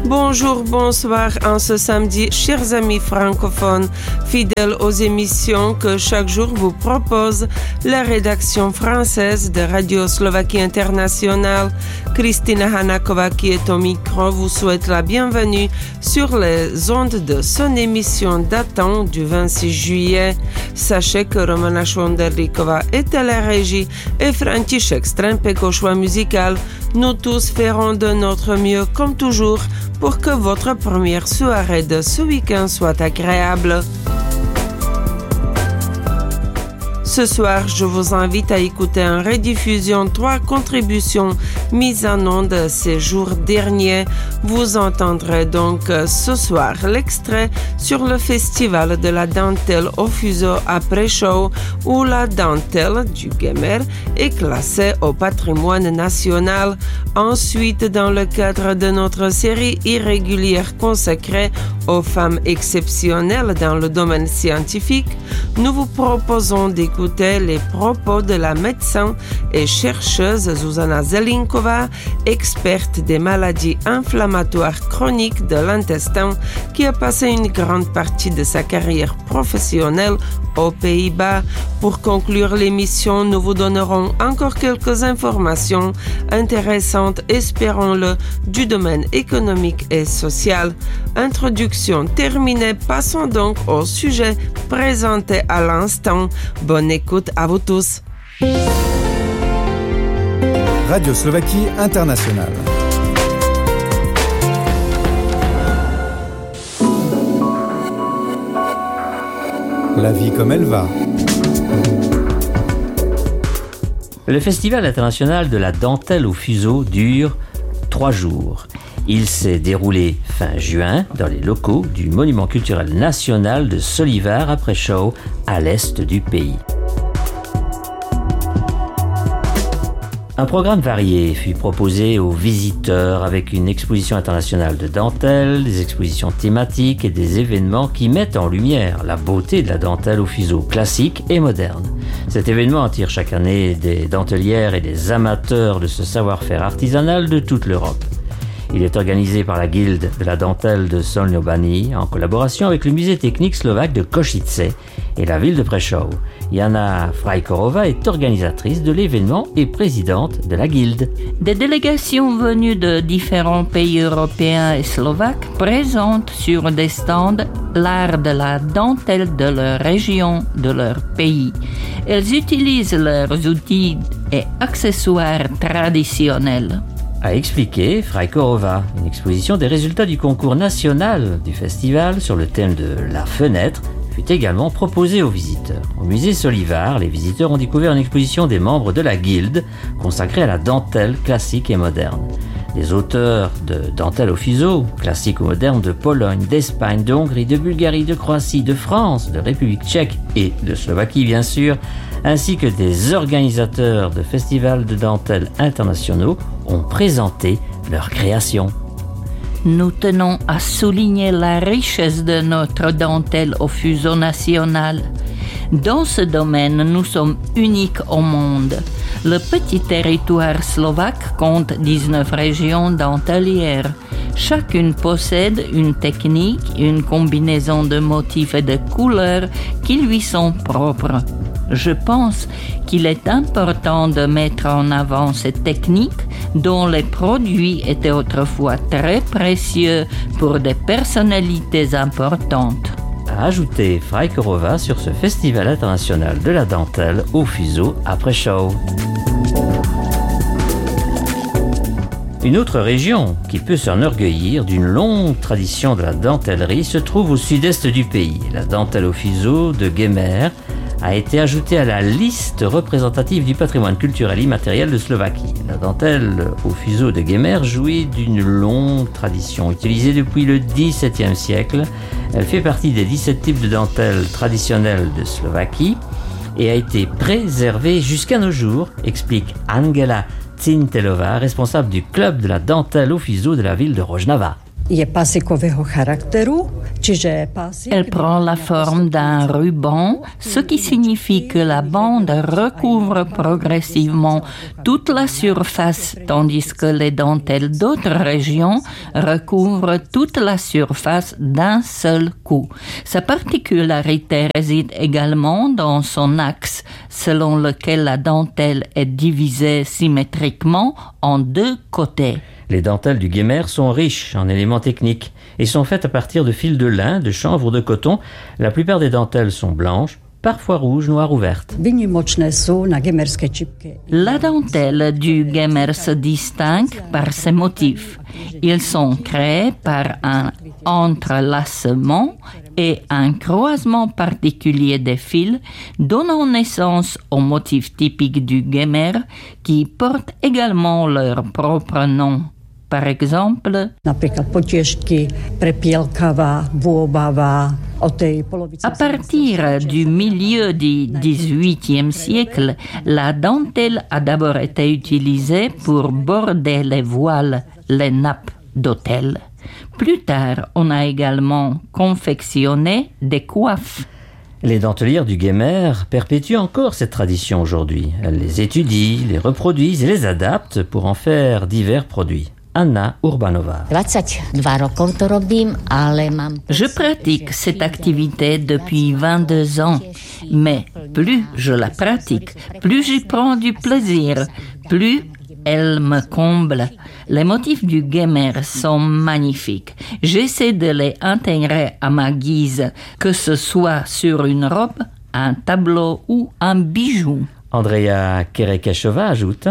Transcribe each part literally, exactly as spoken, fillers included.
Bonjour, bonsoir en ce samedi, chers amis francophones, fidèles aux émissions que chaque jour vous propose la rédaction française de Radio Slovaquie Internationale. Kristina Hanakova qui est au micro vous souhaite la bienvenue sur les ondes de son émission datant du vingt-six juillet. Sachez que Romana Šonderlíková est à la régie et František Strempek au choix musical. Nous tous ferons de notre mieux comme toujours pour que votre première soirée de ce week-end soit agréable. Ce soir, je vous invite à écouter en rediffusion trois contributions mises en onde ces jours derniers. Vous entendrez donc ce soir l'extrait sur le festival de la dentelle au fuseau à Prešov où la dentelle du Gemer est classée au patrimoine national. Ensuite, dans le cadre de notre série irrégulière consacrée aux femmes exceptionnelles dans le domaine scientifique, nous vous proposons d'écouter les propos de la médecin et chercheuse Zuzana Zelinkova, experte des maladies inflammatoires chroniques de l'intestin, qui a passé une grande partie de sa carrière professionnelle aux Pays-Bas. Pour conclure l'émission, nous vous donnerons encore quelques informations intéressantes, espérons-le, du domaine économique et social. Introduction terminée, passons donc au sujet présenté à l'instant. Bonne écoute à vous tous. Radio Slovaquie Internationale. La vie comme elle va. Le Festival international de la dentelle au fuseau dure trois jours. Il s'est déroulé fin juin dans les locaux du Monument culturel national de Solivar à Prešov, à l'est du pays. Un programme varié fut proposé aux visiteurs avec une exposition internationale de dentelle, des expositions thématiques et des événements qui mettent en lumière la beauté de la dentelle au fuseau classique et moderne. Cet événement attire chaque année des dentelières et des amateurs de ce savoir-faire artisanal de toute l'Europe. Il est organisé par la Guilde de la dentelle de Solno Bani en collaboration avec le musée technique slovaque de Košice et la ville de Prešov. Jana Frajkorová est organisatrice de l'événement et présidente de la Guilde. Des délégations venues de différents pays européens et slovaques présentent sur des stands l'art de la dentelle de leur région, de leur pays. Elles utilisent leurs outils et accessoires traditionnels. A expliqué Frajkorová, une exposition des résultats du concours national du festival sur le thème de la fenêtre fut également proposée aux visiteurs. Au musée Solivar, les visiteurs ont découvert une exposition des membres de la Guilde consacrée à la dentelle classique et moderne. Des auteurs de dentelle au fuseau, classique ou moderne, de Pologne, d'Espagne, de Hongrie, de Bulgarie, de Croatie, de France, de République tchèque et de Slovaquie bien sûr, ainsi que des organisateurs de festivals de dentelle internationaux ont présenté leurs créations. Nous tenons à souligner la richesse de notre dentelle au fuseau national. Dans ce domaine, nous sommes uniques au monde. Le petit territoire slovaque compte dix-neuf régions dentelières. Chacune possède une technique, une combinaison de motifs et de couleurs qui lui sont propres. Je pense qu'il est important de mettre en avant cette technique dont les produits étaient autrefois très précieux pour des personnalités importantes. A ajouté Frajkorová sur ce festival international de la dentelle au fuseau à Prešov. Une autre région qui peut s'enorgueillir d'une longue tradition de la dentellerie se trouve au sud-est du pays. La dentelle au fuseau de Gemer a été ajoutée à la liste représentative du patrimoine culturel immatériel de Slovaquie. La dentelle au fuseau de Gemer jouit d'une longue tradition, utilisée depuis le dix-septième siècle. Elle fait partie des dix-sept types de dentelles traditionnelles de Slovaquie et a été préservée jusqu'à nos jours, explique Angela Cintelová, responsable du club de la dentelle au fuseau de la ville de Rožnava. Je pasikového charakteru, Elle prend la forme d'un ruban, ce qui signifie que la bande recouvre progressivement toute la surface, tandis que les dentelles d'autres régions recouvrent toute la surface d'un seul coup. Sa particularité réside également dans son axe, selon lequel la dentelle est divisée symétriquement en deux côtés. Les dentelles du Guémer sont riches en éléments techniques et sont faites à partir de fils de lin, de chanvre ou de coton. La plupart des dentelles sont blanches, parfois rouges, noires ou vertes. La dentelle du Guémer se distingue par ses motifs. Ils sont créés par un entrelacement et un croisement particulier des fils, donnant naissance aux motifs typiques du Guémer qui portent également leur propre nom. Par exemple, à partir du milieu du dix-huitième siècle, la dentelle a d'abord été utilisée pour border les voiles, les nappes d'autel. Plus tard, on a également confectionné des coiffes. Les dentelières du Guémer perpétuent encore cette tradition aujourd'hui. Elles les étudient, les reproduisent et les adaptent pour en faire divers produits. Anna Urbanova. Je pratique cette activité depuis vingt-deux ans, mais plus je la pratique, plus j'y prends du plaisir, plus elle me comble. Les motifs du Guémer sont magnifiques. J'essaie de les intégrer à ma guise, que ce soit sur une robe, un tableau ou un bijou. Andrea Kerekeshova ajoute: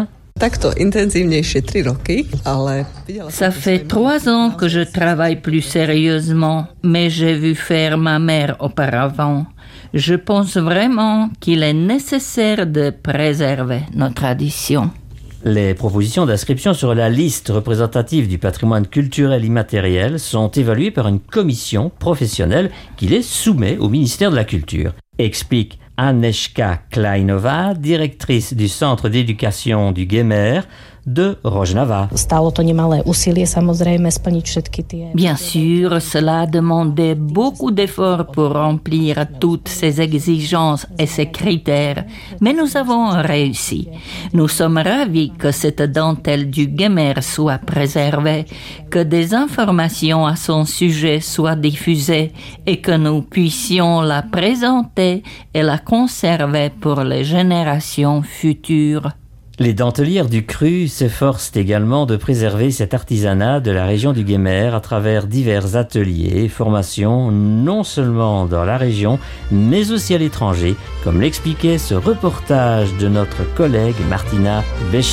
Ça fait trois ans que je travaille plus sérieusement, mais j'ai vu faire ma mère auparavant. Je pense vraiment qu'il est nécessaire de préserver nos traditions. Les propositions d'inscription sur la liste représentative du patrimoine culturel immatériel sont évaluées par une commission professionnelle qui les soumet au ministère de la Culture. Explique Aneška Kleinova, directrice du Centre d'éducation du Guémer de Rožnava. Bien sûr, cela a demandé beaucoup d'efforts pour remplir toutes ces exigences et ces critères, mais nous avons réussi. Nous sommes ravis que cette dentelle du Guémer soit préservée, que des informations à son sujet soient diffusées et que nous puissions la présenter et la conserver pour les générations futures. Les dentelières du Cru s'efforcent également de préserver cet artisanat de la région du Guémer à travers divers ateliers et formations, non seulement dans la région, mais aussi à l'étranger, comme l'expliquait ce reportage de notre collègue Martina Becher.